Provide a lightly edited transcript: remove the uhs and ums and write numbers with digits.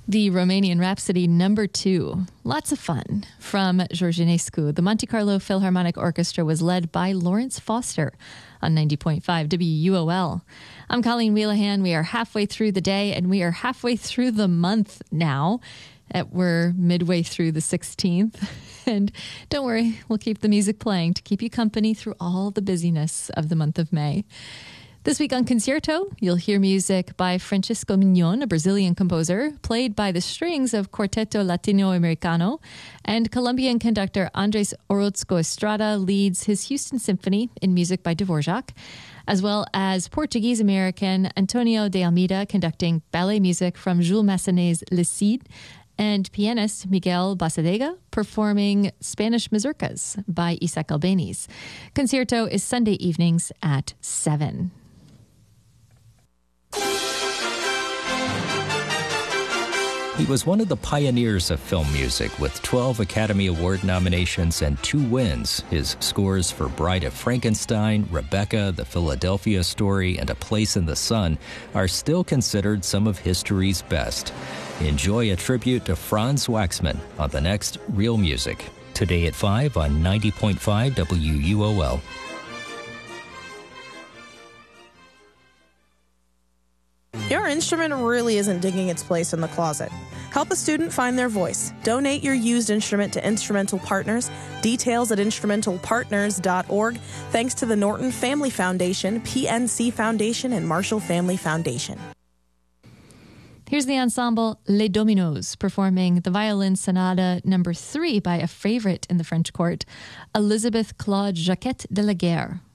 The Romanian Rhapsody number 2. Lots of fun from George Enescu. The Monte Carlo Philharmonic Orchestra was led by Lawrence Foster on 90.5 WUOL. I'm Colleen Wheelahan. We are halfway through the day and we are halfway through the month now. We're midway through the 16th. And don't worry, we'll keep the music playing to keep you company through all the busyness of the month of May. This week on Concerto, you'll hear music by Francisco Mignon, a Brazilian composer, played by the strings of Quarteto Latino-Americano, and Colombian conductor Andres Orozco Estrada leads his Houston Symphony in music by Dvorak, as well as Portuguese-American Antonio de Almeida conducting ballet music from Jules Massenet's Le Cid, and pianist Miguel Basadega performing Spanish mazurkas by Isaac Albéniz. Concerto is Sunday evenings at 7. He was one of the pioneers of film music with 12 Academy Award nominations and 2 wins. His scores for Bride of Frankenstein, Rebecca, The Philadelphia Story, and A Place in the Sun are still considered some of history's best. Enjoy a tribute to Franz Waxman on the next Real Music, today at 5 on 90.5 WUOL. Your instrument really isn't digging its place in the closet. Help a student find their voice. Donate your used instrument to Instrumental Partners. Details at instrumentalpartners.org. Thanks to the Norton Family Foundation, PNC Foundation, and Marshall Family Foundation. Here's the ensemble Les Dominos performing the Violin Sonata number 3 by a favorite in the French court, Elisabeth Claude Jacquet de la Guerre.